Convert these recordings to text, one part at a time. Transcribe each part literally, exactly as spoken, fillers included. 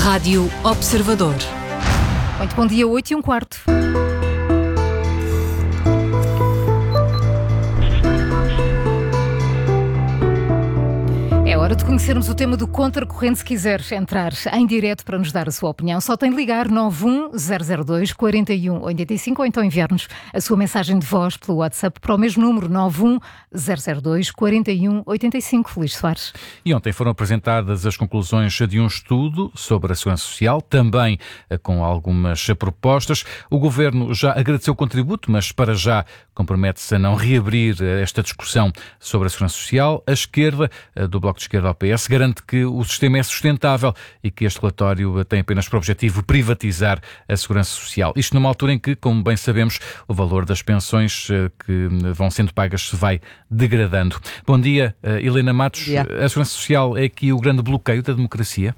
Rádio Observador. Muito bom dia, oito e um quarto. É hora de conhecermos o tema do Contracorrente. Se quiser entrar em direto para nos dar a sua opinião, só tem de ligar nove um zero zero dois, quatro um oito cinco ou então enviar-nos a sua mensagem de voz pelo WhatsApp para o mesmo número, nove um zero zero dois, quatro um oito cinco. Luís Soares. E ontem foram apresentadas as conclusões de um estudo sobre a Segurança Social, também com algumas propostas. O Governo já agradeceu o contributo, mas para já compromete-se a não reabrir esta discussão sobre a Segurança Social. A esquerda, do Bloco de Esquerda ao P S, garante que o sistema é sustentável e que este relatório tem apenas por objetivo privatizar a Segurança Social. Isto numa altura em que, como bem sabemos, o valor das pensões que vão sendo pagas se vai degradando. Bom dia, Helena Matos. Yeah. A Segurança Social é aqui o grande bloqueio da democracia?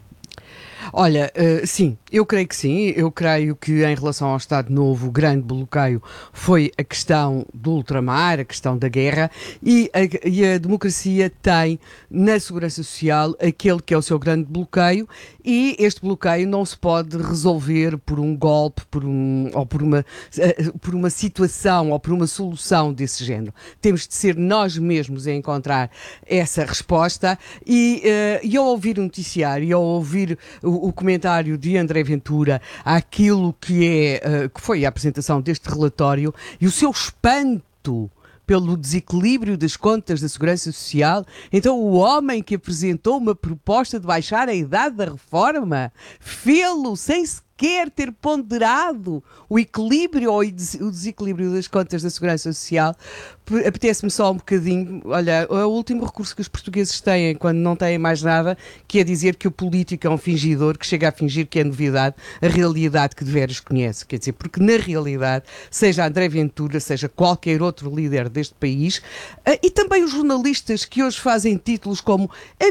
Olha, uh, sim, eu creio que sim. Eu creio que em relação ao Estado Novo o grande bloqueio foi a questão do ultramar, a questão da guerra, e a, e a democracia tem na Segurança Social aquele que é o seu grande bloqueio, e este bloqueio não se pode resolver por um golpe, por um, ou por uma, uh, por uma situação ou por uma solução desse género. Temos de ser nós mesmos a encontrar essa resposta, e, uh, e ao ouvir o noticiário, e ao ouvir o o comentário de André Ventura àquilo que, é, uh, que foi a apresentação deste relatório e o seu espanto pelo desequilíbrio das contas da Segurança Social. Então o homem que apresentou uma proposta de baixar a idade da reforma fê-lo sem sequer ter ponderado o equilíbrio ou o desequilíbrio das contas da Segurança Social. Apetece-me só um bocadinho, olha, é o último recurso que os portugueses têm quando não têm mais nada, que é dizer que o político é um fingidor, que chega a fingir que é novidade a realidade que de veras conhece. Quer dizer, porque na realidade, seja André Ventura, seja qualquer outro líder deste país, e também os jornalistas que hoje fazem títulos como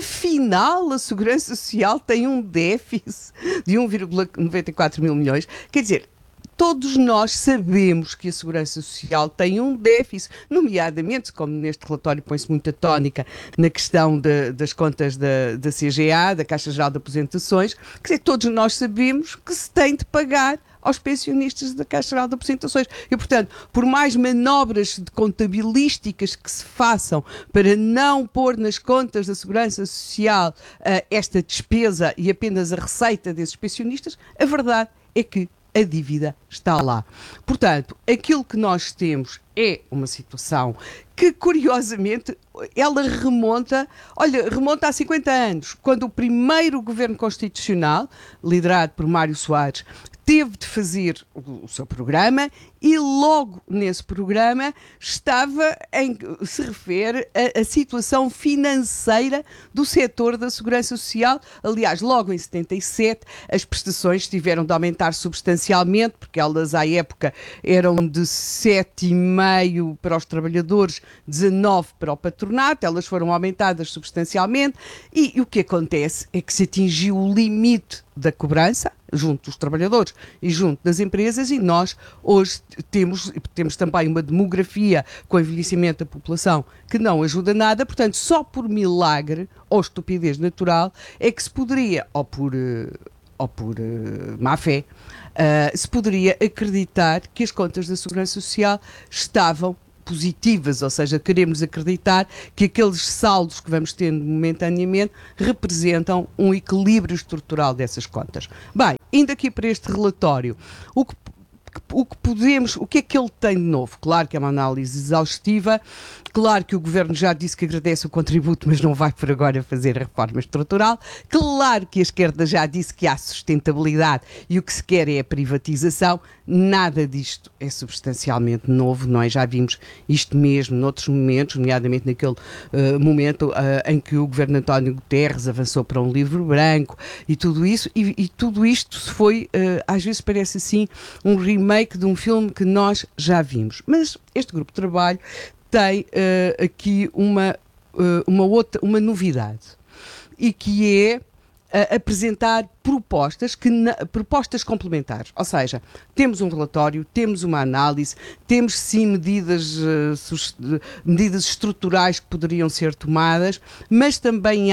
afinal a Segurança Social tem um déficit de um vírgula noventa e quatro mil milhões, quer dizer, todos nós sabemos que a Segurança Social tem um déficit, nomeadamente, como neste relatório põe-se muita tónica na questão de, das contas da, da C G A, da Caixa Geral de Aposentações, quer dizer, todos nós sabemos que se tem de pagar aos pensionistas da Caixa Geral de Aposentações. E, portanto, por mais manobras de contabilísticas que se façam para não pôr nas contas da Segurança Social uh, esta despesa e apenas a receita desses pensionistas, a verdade é que a dívida está lá. Portanto, aquilo que nós temos é uma situação que, curiosamente, ela remonta, olha, remonta há cinquenta anos, quando o primeiro governo constitucional, liderado por Mário Soares, teve de fazer o, o seu programa, e logo nesse programa estava em, se refere a, a situação financeira do setor da Segurança Social. Aliás, logo em setenta e sete as prestações tiveram de aumentar substancialmente, porque elas à época eram de sete vírgula cinco para os trabalhadores, dezanove para o patronato, elas foram aumentadas substancialmente, e, e o que acontece é que se atingiu o limite da cobrança junto dos trabalhadores e junto das empresas, e nós hoje temos, temos também uma demografia com o envelhecimento da população que não ajuda nada. Portanto, só por milagre ou estupidez natural é que se poderia, ou por, ou por uh, má fé, uh, se poderia acreditar que as contas da Segurança Social estavam positivas, ou seja, queremos acreditar que aqueles saldos que vamos tendo momentaneamente representam um equilíbrio estrutural dessas contas. Bem, indo aqui para este relatório, o que O que podemos, o que é que ele tem de novo? Claro que é uma análise exaustiva, claro que o Governo já disse que agradece o contributo, mas não vai por agora fazer a reforma estrutural, claro que a esquerda já disse que há sustentabilidade e o que se quer é a privatização. Nada disto é substancialmente novo, não é? Já vimos isto mesmo noutros momentos, nomeadamente naquele uh, momento uh, em que o Governo António Guterres avançou para um livro branco e tudo isso, e, e tudo isto foi, uh, às vezes parece assim, um remake de um filme que nós já vimos. Mas este grupo de trabalho tem uh, aqui uma, uh, uma, outra, uma novidade, e que é uh, apresentar propostas, que na, propostas complementares. Ou seja, temos um relatório, temos uma análise, temos sim medidas, uh, sus, medidas estruturais que poderiam ser tomadas, mas também há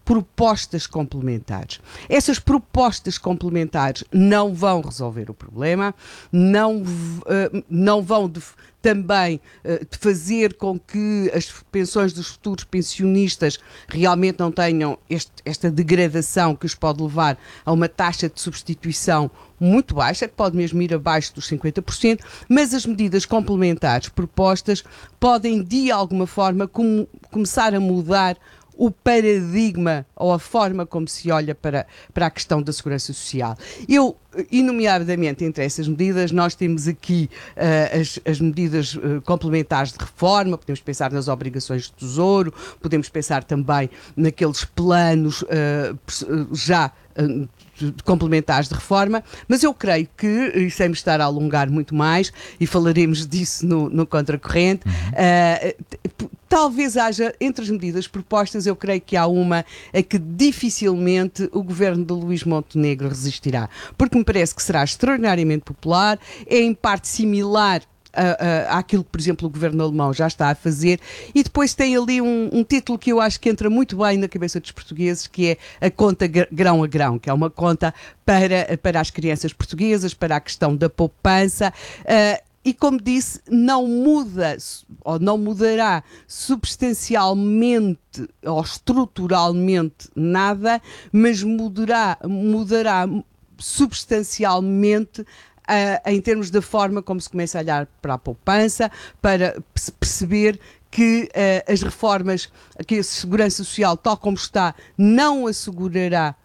propostas complementares. Essas propostas complementares não vão resolver o problema, não, uh, não vão de, também uh, de fazer com que as pensões dos futuros pensionistas realmente não tenham este, esta degradação que os pode levar a uma taxa de substituição muito baixa, que pode mesmo ir abaixo dos cinquenta por cento, mas as medidas complementares propostas podem, de alguma forma, com, começar a mudar o paradigma ou a forma como se olha para, para a questão da segurança social. Eu, e nomeadamente entre essas medidas, nós temos aqui uh, as, as medidas uh, complementares de reforma, podemos pensar nas obrigações do Tesouro, podemos pensar também naqueles planos uh, já uh, complementares de reforma, mas eu creio que, e sem me estar a alongar muito mais, e falaremos disso no, no Contracorrente, uhum. uh, talvez haja, entre as medidas propostas, eu creio que há uma a que dificilmente o governo de Luís Montenegro resistirá, porque me parece que será extraordinariamente popular, é em parte similar Uh, uh, àquilo que, por exemplo, o governo alemão já está a fazer, e depois tem ali um, um título que eu acho que entra muito bem na cabeça dos portugueses, que é a conta grão a grão, que é uma conta para, para as crianças portuguesas, para a questão da poupança, uh, e como disse, não muda, ou não mudará substancialmente ou estruturalmente nada, mas mudará, mudará substancialmente Uh, em termos da forma como se começa a olhar para a poupança, para perceber que uh, as reformas, que a segurança social, tal como está, não assegurará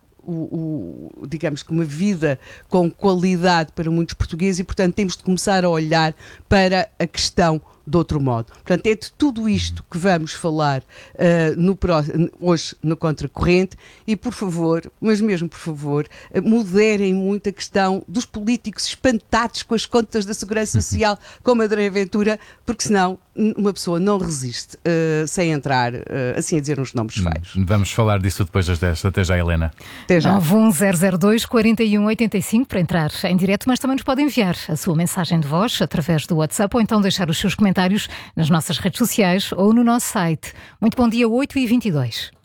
O, o, digamos que uma vida com qualidade para muitos portugueses, e portanto temos de começar a olhar para a questão de outro modo. Portanto, é de tudo isto que vamos falar uh, no, hoje no Contracorrente, e por favor, mas mesmo por favor, uh, moderem muito a questão dos políticos espantados com as contas da Segurança Social, como a André Ventura, porque senão uma pessoa não resiste uh, sem entrar, uh, assim a dizer, uns nomes feios. Vamos falar disso depois das dez. Até já, Helena. Até já. nove um zero zero dois, quatro um oito cinco para entrar em direto, mas também nos pode enviar a sua mensagem de voz através do WhatsApp, ou então deixar os seus comentários nas nossas redes sociais ou no nosso site. Muito bom dia, oito e vinte e dois.